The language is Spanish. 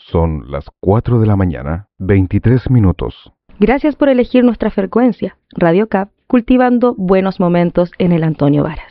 Son las 4 de la mañana, 23 minutos. Gracias por elegir nuestra frecuencia, Radio CAP, cultivando buenos momentos en el Antonio Varas.